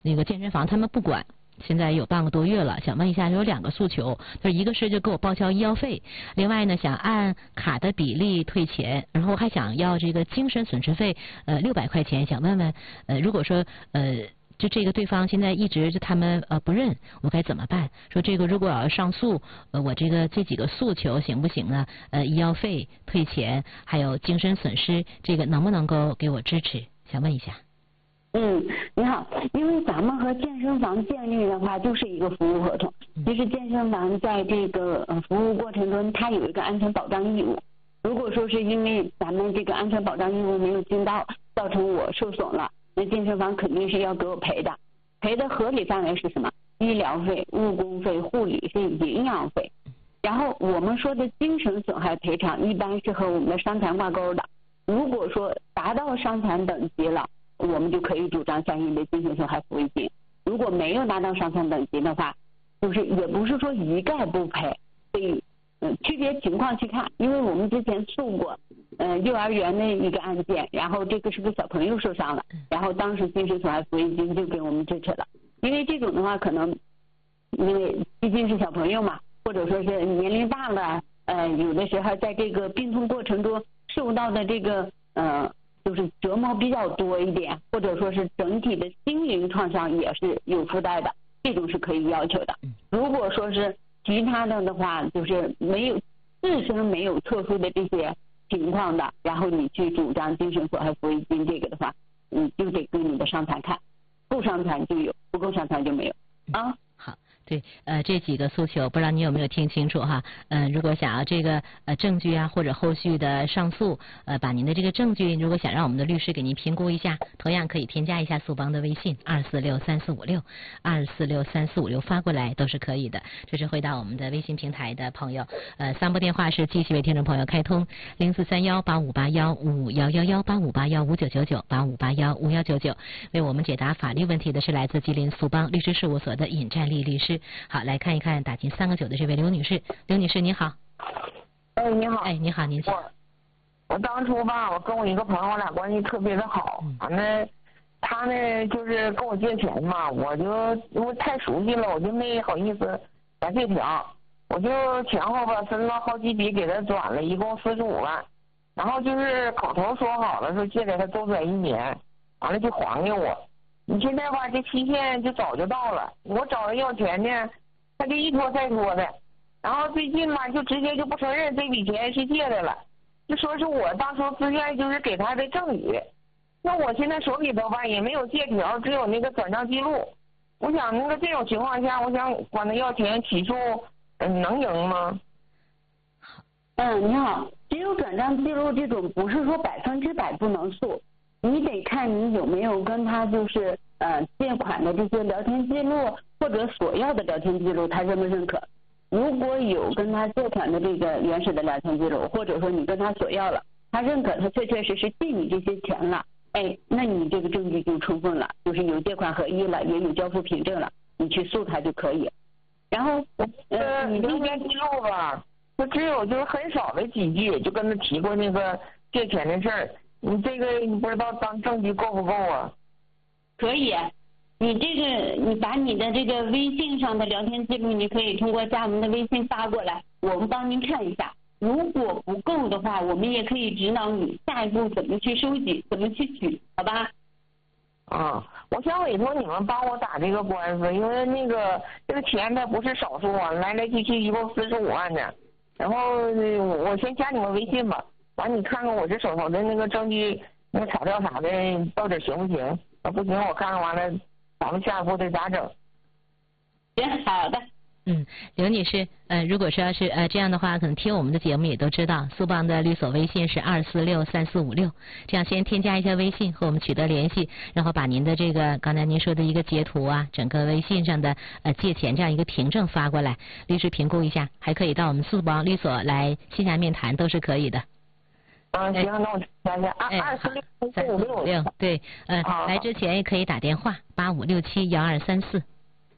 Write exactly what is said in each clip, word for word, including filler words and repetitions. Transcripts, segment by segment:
那个健身房他们不管。现在有半个多月了，想问一下，有两个诉求，就是一个是就给我报销医药费，另外呢想按卡的比例退钱，然后还想要这个精神损失费，呃六百块钱，想问问，呃如果说呃就这个对方现在一直就他们呃不认，我该怎么办？说这个如果我要上诉，呃我这个这几个诉求行不行呢？呃医药费退钱，还有精神损失，这个能不能够给我支持？想问一下。 嗯，你好，因为咱们和健身房建立的话就是一个服务合同。其实健身房在这个呃服务过程中，它有一个安全保障义务。如果说是因为咱们这个安全保障义务没有尽到，造成我受损了，那健身房肯定是要给我赔的。赔的合理范围是什么？医疗费、误工费、护理费、营养费。然后我们说的精神损害赔偿，一般是和我们的伤残挂钩的。如果说达到伤残等级了，我们就可以主张相应的精神损害抚慰金。如果没有达到伤残等级的话，就是也不是说一概不赔，所以嗯区别情况去看。因为我们之前诉过呃幼儿园的一个案件，然后这个是个小朋友受伤了，然后当时精神损害抚慰金就给我们支持了。因为这种的话可能因为毕竟是小朋友嘛，或者说是年龄大了，呃有的时候在这个病痛过程中受到的这个呃就是折磨比较多一点，或者说是整体的心灵创伤也是有附带的，这种是可以要求的。如果说是其他的的话，就是没有自身没有特殊的这些情况的，然后你去主张精神损害抚慰金这个的话，你就得跟你的伤残看，够伤残就有，不够伤残就没有啊。 好。对，呃，这几个诉求，不知道你有没有听清楚哈？嗯、呃，如果想要这个呃证据啊，或者后续的上诉，呃，把您的这个证据，如果想让我们的律师给您评估一下，同样可以添加一下苏邦的微信二四六三四五六二四六三四五六发过来都是可以的。这是回到我们的微信平台的朋友，呃，三部电话是继续为听众朋友开通零四三幺八五八幺五五幺幺幺八五八幺五九九九八五八幺五幺九九，为我们解答法律问题的是来自吉林苏邦律师事务所的尹占丽律师。好，来看一看打进三个九的这位刘女士。刘女士你好。 哎，你好。 哎，你好，您请。 我我当初吧，我跟我一个朋友，我俩关系特别的好。完了，他呢就是跟我借钱嘛，我就因为太熟悉了，我就没好意思来借条，我就前后吧分了好几笔给他转了，一共四十五万。然后就是口头说好了，说借给他周转一年，完了就还给我。你现在吧，这期限就早就到了，我找人要钱呢，他就一拖再拖的，然后最近吧，就直接就不承认这笔钱是借的了，就说是我当初自愿就是给他的赠与。那我现在手里头吧也没有借条，只有那个转账记录。我想那个这种情况下，我想管他要钱起诉，嗯，能赢吗？ 嗯，你好，只有转账记录这种不是说百分之百不能诉。你得看你有没有跟他就是呃借款的这些聊天记录或者索要的聊天记录，他认不认可？如果有跟他借款的这个原始的聊天记录，或者说你跟他索要了，他认可他确确实实借你这些钱了，哎，那你这个证据就充分了，就是有借款合一了，也有交付凭证了，你去诉他就可以。然后呃，你这边记录吧，就只有就是很少的几句，就跟他提过那个借钱的事儿。你这个你不知道当证据够不够啊？ 可以，你这个你把你的这个微信上的聊天记录，你可以通过加我们的微信发过来，我们帮您看一下。如果不够的话，我们也可以指导你下一步怎么去收集，怎么去取，好吧？ 啊，我想委托你们帮我打这个官司，因为那个这个钱它不是少数啊，来来去去一共四十五万呢。然后我先加你们微信吧。完，你看看我这手头的那个证据、那个材料啥的，到底行不行？啊，不行，我看看完了，咱们下一步得咋整？ 行，好的。 嗯，刘女士，呃，如果说要是呃这样的话，可能听我们的节目也都知道，苏邦的律所微信是二四六三四五六，这样先添加一下微信和我们取得联系，然后把您的这个刚才您说的一个截图啊，整个微信上的呃借钱这样一个凭证发过来，律师评估一下，还可以到我们苏邦律所来线下面谈，都是可以的。 嗯，行，那我想想，二二四六三四五六， 对，呃，来之前也可以打电话八五六七幺二三四。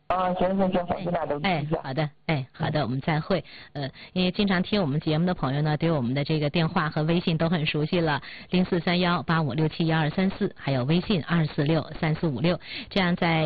啊，行行行，好，这俩都记哎， 下。 好的，哎，好的，我们再会。呃，因为经常听我们节目的朋友呢，对我们的这个电话和微信都很熟悉了，零四三幺八五六七幺二三四，还有微信二四六三四五六，这样在。